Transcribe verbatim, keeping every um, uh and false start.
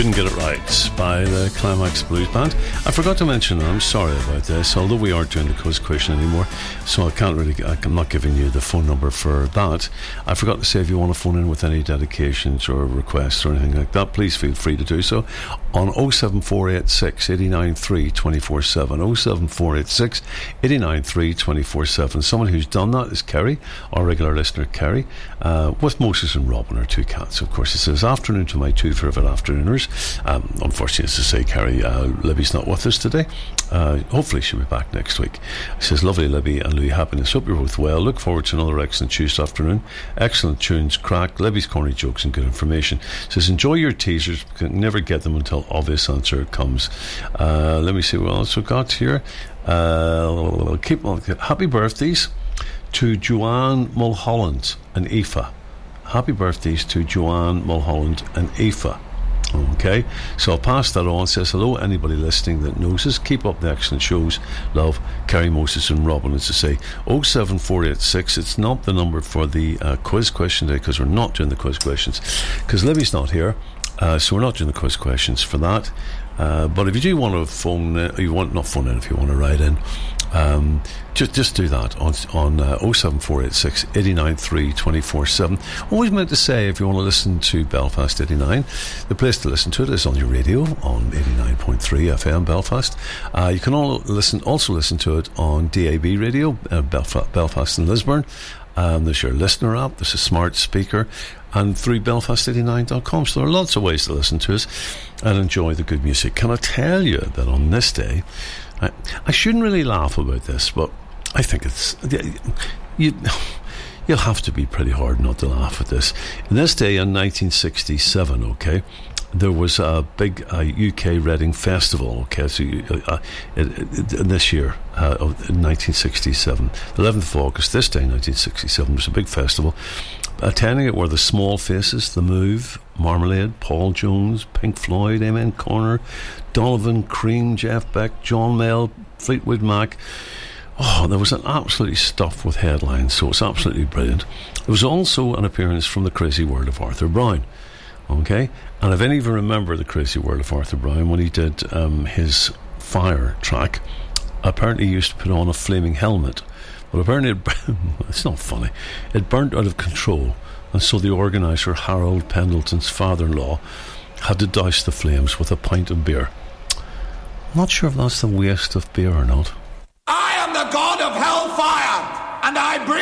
Couldn't Get It Right by the Climax Blues Band. I forgot to mention, and I'm sorry about this, although we aren't doing the quiz question anymore, so I can't really, I'm not giving you the phone number for that. I forgot to say, if you want to phone in with any dedications or requests or anything like that, please feel free to do so on oh seven four eight six, eight nine three, two four seven, oh seven four eight six, eight nine three, two four seven. Someone who's done that is Kerry, our regular listener Kerry, uh, with Moses and Robin, our two cats. Of course, it says, afternoon to my two favorite afternooners. Um, unfortunately, as to say, Kerry, uh, Libby's not with us today. Uh, hopefully she'll be back next week. It says, lovely Libby and Louis, happiness, hope you're both well, look forward to another excellent Tuesday afternoon, excellent tunes, crack, Libby's corny jokes and good information. It says, enjoy your teasers, can never get them until obvious answer comes. Uh, let me see what else we've got here. Uh, keep on, happy birthdays to Joanne Mulholland and Aoife. Happy birthdays to Joanne Mulholland and Aoife. Okay, so I'll pass that on. It says, hello, anybody listening that knows us, keep up the excellent shows, love, Kerry, Moses and Robin. As to say, oh seven four eight six, it's not the number for the uh, quiz question today, because we're not doing the quiz questions because Libby's not here, uh, so we're not doing the quiz questions for that. Uh, but if you do want to phone in, you want not phone in if you want to write in, um, just just do that on on uh, oh seven four eight six, eight nine three, two four seven. Always meant to say, if you want to listen to Belfast eighty-nine, the place to listen to it is on your radio on eighty-nine point three F M Belfast. Uh, you can all listen also listen to it on D A B radio, uh, Belfast, Belfast and Lisburn. Um, there's your listener app, there's a smart speaker, and through belfast eighty-nine dot com. So there are lots of ways to listen to us and enjoy the good music. Can I tell you that on this day, I, I shouldn't really laugh about this, but I think it's you, you'll have to be pretty hard not to laugh at this. In this day in nineteen sixty-seven, okay, there was a big uh, U K Reading festival, okay, so uh, it, it, this year, uh, of nineteen sixty-seven, eleventh of August, this day, nineteen sixty-seven, was a big festival. Attending it were the Small Faces, The Move, Marmalade, Paul Jones, Pink Floyd, Amen Corner, Donovan, Cream, Jeff Beck, John Mayall, Fleetwood Mac. Oh, there was an absolutely stuffed with headlines, so it's absolutely brilliant. There was also an appearance from The Crazy World of Arthur Brown. Okay, and if any of you remember The Crazy World of Arthur Brown, when he did um, his Fire track, apparently he used to put on a flaming helmet, but apparently it, it's not funny, it burnt out of control, and so the organiser, Harold Pendleton's father-in-law, had to douse the flames with a pint of beer. I'm not sure if that's the waste of beer or not. I am the god of hellfire, and I bring